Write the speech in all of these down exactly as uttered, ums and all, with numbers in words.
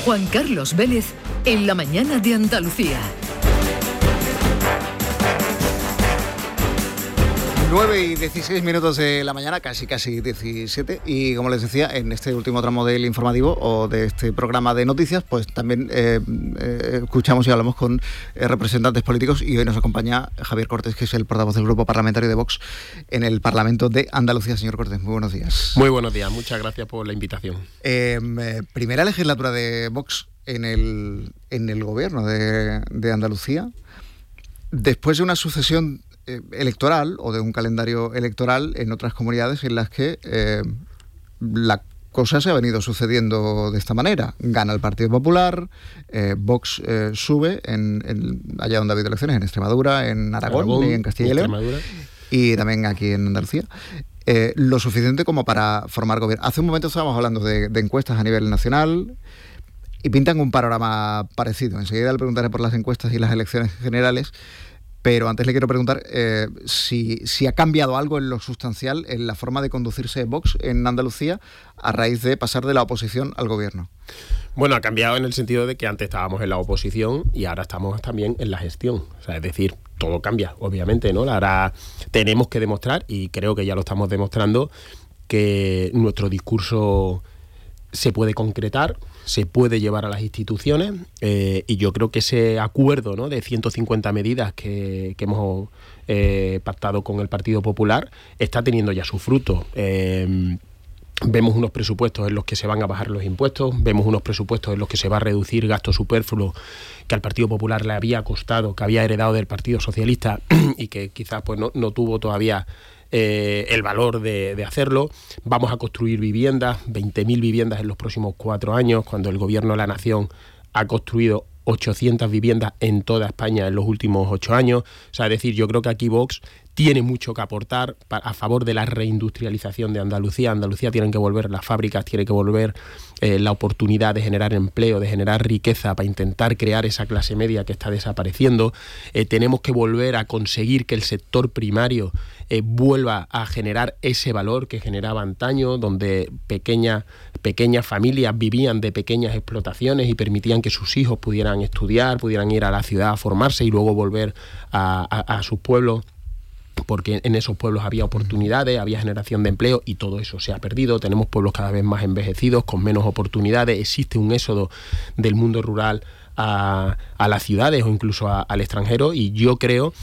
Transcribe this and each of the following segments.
Juan Carlos Vélez, en la mañana de Andalucía. nueve y dieciséis minutos de la mañana, casi casi diecisiete, y como les decía, en este último tramo del informativo o de este programa de noticias, pues también eh, eh, escuchamos y hablamos con eh, representantes políticos, y hoy nos acompaña Javier Cortés, que es el portavoz del Grupo Parlamentario de Vox en el Parlamento de Andalucía. Señor Cortés, muy buenos días. Muy buenos días, muchas gracias por la invitación. Eh, eh, primera legislatura de Vox en el, en el gobierno de, de Andalucía, después de una sucesión electoral o de un calendario electoral en otras comunidades en las que eh, la cosa se ha venido sucediendo de esta manera. Gana el Partido Popular, eh, Vox eh, sube en, en, allá donde ha habido elecciones, en Extremadura, en Aragón, Aragón y en Castilla y León, y también aquí en Andalucía. Eh, lo suficiente como para formar gobierno. Hace un momento estábamos hablando de, de encuestas a nivel nacional y pintan un panorama parecido. Enseguida le preguntaré por las encuestas y las elecciones generales. Pero antes le quiero preguntar eh, si, si ha cambiado algo en lo sustancial en la forma de conducirse Vox en Andalucía a raíz de pasar de la oposición al gobierno. Bueno, ha cambiado en el sentido de que antes estábamos en la oposición y ahora estamos también en la gestión. O sea, es decir, todo cambia, obviamente, ¿no? Ahora tenemos que demostrar, y creo que ya lo estamos demostrando, que nuestro discurso se puede concretar, se puede llevar a las instituciones, eh, y yo creo que ese acuerdo, ¿no?, de ciento cincuenta medidas que, que hemos eh, pactado con el Partido Popular está teniendo ya su fruto. Eh, vemos unos presupuestos en los que se van a bajar los impuestos, vemos unos presupuestos en los que se va a reducir gasto superfluo que al Partido Popular le había costado, que había heredado del Partido Socialista y que quizás pues no, no tuvo todavía Eh, el valor de, de hacerlo. Vamos a construir viviendas, veinte mil viviendas en los próximos cuatro años, cuando el Gobierno de la Nación ha construido ochocientas viviendas en toda España en los últimos ocho años. O sea, es decir, yo creo que aquí Vox tiene mucho que aportar a favor de la reindustrialización de Andalucía. Andalucía tienen que volver las fábricas, tiene que volver eh, la oportunidad de generar empleo, de generar riqueza para intentar crear esa clase media que está desapareciendo. Eh, tenemos que volver a conseguir que el sector primario eh, vuelva a generar ese valor que generaba antaño, donde pequeñas, pequeñas familias vivían de pequeñas explotaciones y permitían que sus hijos pudieran estudiar, pudieran ir a la ciudad a formarse y luego volver a, a, a sus pueblos, porque en esos pueblos había oportunidades, había generación de empleo, y todo eso se ha perdido. Tenemos pueblos cada vez más envejecidos, con menos oportunidades, existe un éxodo del mundo rural a, a las ciudades o incluso a, al extranjero, y yo creo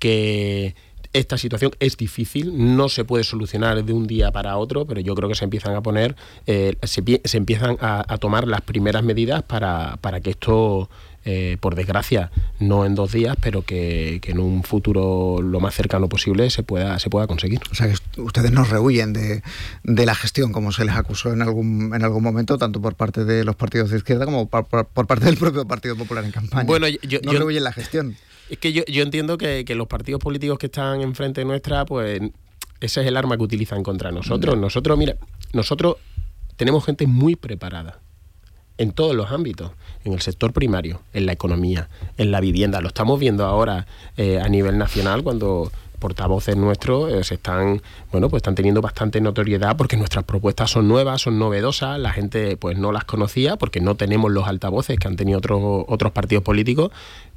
que esta situación es difícil, no se puede solucionar de un día para otro, pero yo creo que se empiezan a poner, eh, se, se empiezan a, a tomar las primeras medidas para, para que esto, eh, por desgracia, no en dos días, pero que, que en un futuro lo más cercano posible se pueda, se pueda conseguir. O sea, que ustedes no rehuyen de, de la gestión, como se les acusó en algún, en algún momento, tanto por parte de los partidos de izquierda como por, por, por parte del propio Partido Popular en campaña. Bueno, yo, no yo, rehuyen la gestión. Es que yo, yo entiendo que, que los partidos políticos que están enfrente nuestra, pues ese es el arma que utilizan contra nosotros. Nosotros, mira, nosotros tenemos gente muy preparada en todos los ámbitos, en el sector primario, en la economía, en la vivienda. Lo estamos viendo ahora eh, a nivel nacional, cuando portavoces nuestros eh, se están, bueno, pues están teniendo bastante notoriedad porque nuestras propuestas son nuevas, son novedosas, la gente pues no las conocía porque no tenemos los altavoces que han tenido otros otros partidos políticos,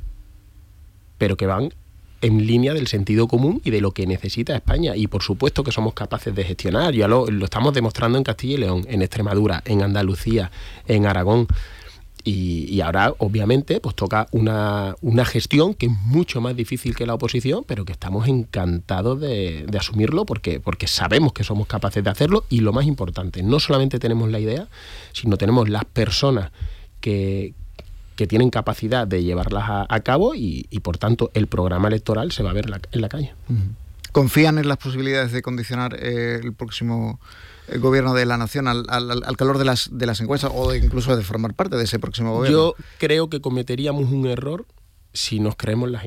pero que van en línea del sentido común y de lo que necesita España. Y por supuesto que somos capaces de gestionar. Ya lo, lo estamos demostrando en Castilla y León, en Extremadura, en Andalucía, en Aragón. Y, y ahora, obviamente, pues toca una, una gestión que es mucho más difícil que la oposición, pero que estamos encantados de, de asumirlo porque, porque sabemos que somos capaces de hacerlo. Y lo más importante, no solamente tenemos la idea, sino tenemos las personas que... que tienen capacidad de llevarlas a, a cabo y, y, por tanto, el programa electoral se va a ver la, en la calle. ¿Confían en las posibilidades de condicionar eh, el próximo el gobierno de la nación al, al, al calor de las, de las encuestas o de, incluso de formar parte de ese próximo gobierno? Yo creo que cometeríamos un error si nos creemos las